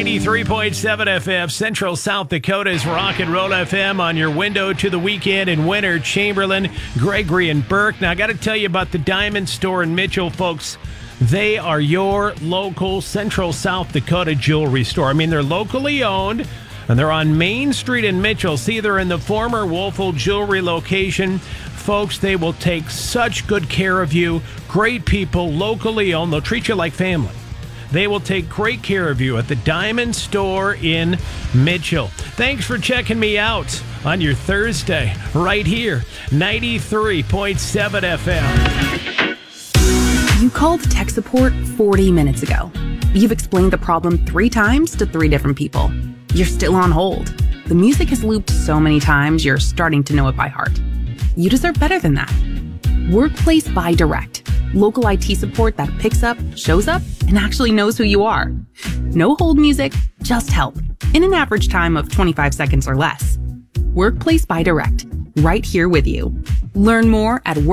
93.7 FM, Central South Dakota's Rock and Roll FM on your window to the weekend in Winter, Chamberlain, Gregory, and Burke. Now, I got to tell you about the Diamond Store in Mitchell, folks. They are your local Central South Dakota jewelry store. I mean, they're locally owned, and they're on Main Street in Mitchell. See, they're in the former Woelfel Jewelry location. Folks, they will take such good care of you. Great people, locally owned. They'll treat you like family. They will take great care of you at the Diamond Store in Mitchell. Thanks for checking me out on your Thursday right here, 93.7 FM. You called tech support 40 minutes ago. You've explained the problem 3 times to 3 different people. You're still on hold. The music has looped so many times, you're starting to know it by heart. You deserve better than that. Workplace by Direct. Local IT support that picks up, shows up, and actually knows who you are. No hold music, just help. In an average time of 25 seconds or less. Workplace by Direct. Right here with you. Learn more at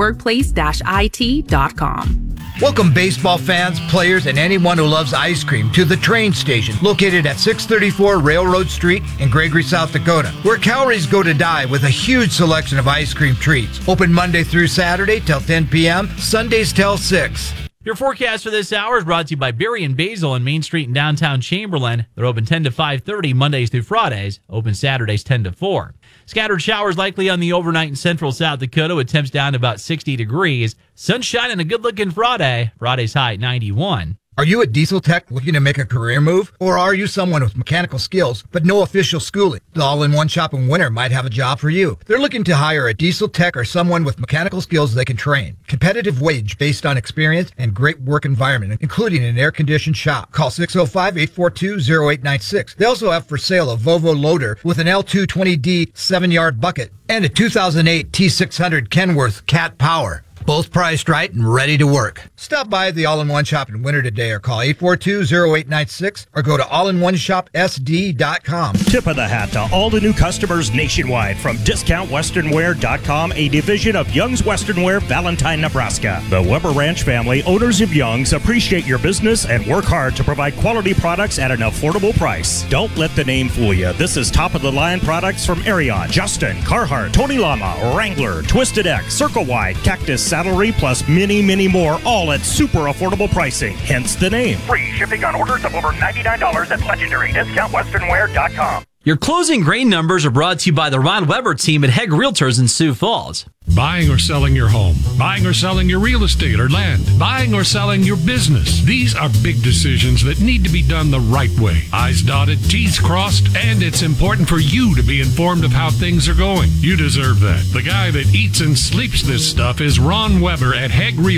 workplace-it.com. Welcome baseball fans, players, and anyone who loves ice cream to the Train Station, located at 634 Railroad Street in Gregory, South Dakota, where calories go to die with a huge selection of ice cream treats. Open Monday through Saturday till 10 p.m., Sundays till 6. Your forecast for this hour is brought to you by Berry and Basil on Main Street in downtown Chamberlain. They're open 10 to 5:30 Mondays through Fridays, open Saturdays 10 to 4. Scattered showers likely on the overnight in central South Dakota with temps down to about 60 degrees. Sunshine and a good-looking Friday. Friday's high at 91. Are you a diesel tech looking to make a career move? Or are you someone with mechanical skills but no official schooling? The All-in-One Shop in Winter might have a job for you. They're looking to hire a diesel tech or someone with mechanical skills they can train. Competitive wage based on experience and great work environment, including an air-conditioned shop. Call 605-842-0896. They also have for sale a Volvo loader with an L220D 7-yard bucket and a 2008 T600 Kenworth Cat Power. Both priced right and ready to work. Stop by the All-in-One Shop in Winter today or call 842-0896 or go to allinoneshopsd.com. Tip of the hat to all the new customers nationwide from DiscountWesternwear.com, a division of Young's Western Wear, Valentine, Nebraska. The Weber Ranch family, owners of Young's, appreciate your business and work hard to provide quality products at an affordable price. Don't let the name fool you. This is top-of-the-line products from Ariat, Justin, Carhartt, Tony Lama, Wrangler, Twisted X, Circle Wide, Cactus, Saddlery, plus many, many more, all at super affordable pricing, hence the name. Free shipping on orders of over $99 at legendary DiscountWesternwear.com. Your closing grain numbers are brought to you by the Ron Weber team at Hegg Realtors in Sioux Falls. Buying or selling your home, buying or selling your real estate or land, buying or selling your business. These are big decisions that need to be done the right way. I's dotted, T's crossed, and it's important for you to be informed of how things are going. You deserve that. The guy that eats and sleeps this stuff is Ron Weber at Hegg Realtors.